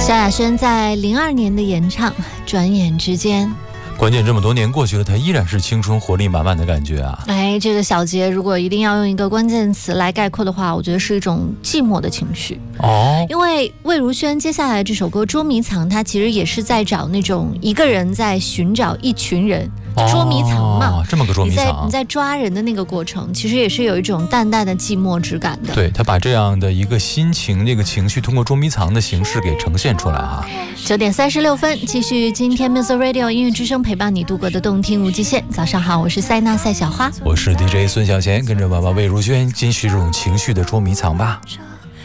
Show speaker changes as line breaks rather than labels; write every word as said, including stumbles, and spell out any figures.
萧亚轩在零二年的演唱，转眼之间。
关键这么多年过去了，他依然是青春活力满满的感觉啊！
哎，这个小节如果一定要用一个关键词来概括的话，我觉得是一种寂寞的情绪
哦。
因为魏如萱接下来这首歌《捉迷藏》，它其实也是在找那种一个人在寻找一群人。捉迷藏嘛、
哦，这么个捉迷藏，
你在你在抓人的那个过程，其实也是有一种淡淡的寂寞之感的。
对，他把这样的一个心情、这个情绪，通过捉迷藏的形式给呈现出来哈。
九点三十六分，继续今天 Music Radio 音乐之声陪伴你度过的动听无极限。早上好，我是塞纳赛小花，
我是 D J 孙小贤，跟着娃娃魏如萱继续这种情绪的捉迷藏吧。